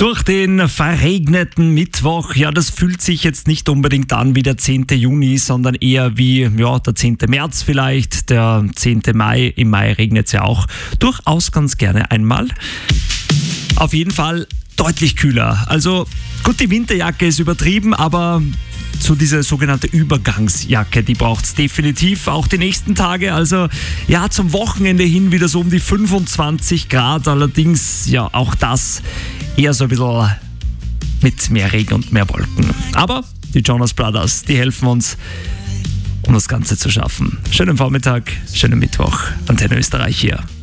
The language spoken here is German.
Durch den verregneten Mittwoch, ja, das fühlt sich jetzt nicht unbedingt an wie der 10. Juni, sondern eher wie der 10. März vielleicht, der 10. Mai. Im Mai regnet es ja auch durchaus ganz gerne einmal. Auf jeden Fall deutlich kühler. Also gut, die Winterjacke ist übertrieben, aber so diese sogenannte Übergangsjacke, die braucht es definitiv auch die nächsten Tage. Also ja, zum Wochenende hin wieder so um die 25 Grad. Allerdings ja auch das eher so ein bisschen mit mehr Regen und mehr Wolken. Aber die Jonas Brothers, die helfen uns, um das Ganze zu schaffen. Schönen Vormittag, schönen Mittwoch. Antenne Österreich hier.